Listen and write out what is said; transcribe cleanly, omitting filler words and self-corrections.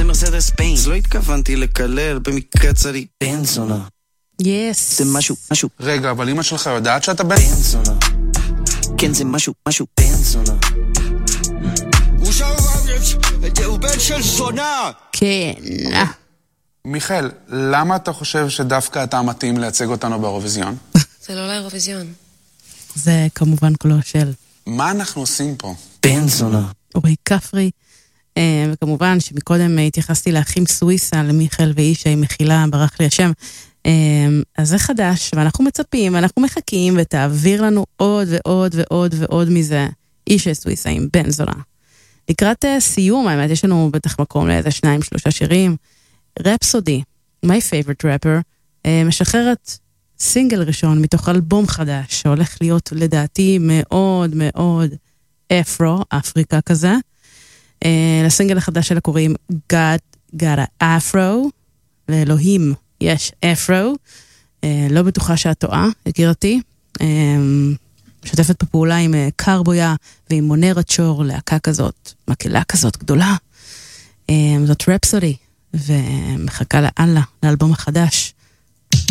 במרסדס בנץ. לא התכוונתי לקלל, במקרה צריך בן זונה. יס. זה משהו. רגע, אבל אמא שלך יודעת שאתה בן? בן זונה. כן, זה משהו, בן זונה. הוא בן של זונה! כן. מיכאל, למה אתה חושב שדווקא אתה מתאים לייצג אותנו באירוויזיון? זה לא לאירוויזיון. זה כמובן קולו של מה אנחנו עושים פה? בן זונה. אורי כפרי, וכמובן שמקודם התייחסתי לאחים סוויסה, למיכאל ואישה עם מחילה, ברח לי השם. אז זה חדש, ואנחנו מצפים, ואנחנו מחכים, ותעביר לנו עוד ועוד ועוד ועוד מזה, אישה סוויסה עם בן זונה. לקראת סיום, האמת, יש לנו בטח מקום לאיזה 2-3 שירים. רפסודי, my favorite rapper, משחררת סינגל ראשון מתוך אלבום חדש, שהולך להיות לדעתי מאוד מאוד אפריקה כזה. לסינגל החדש שלה קוראים God got a Afro, לאלוהים יש אפרו, לא בטוחה שאת טועה, הכירתי. משתפת בפעולה עם קרבויה ועם מונרה צ'ור, להקה כזאת, מקהלה כזאת גדולה. זאת רפסודי, ומחכה לאללה, לאלבום החדש.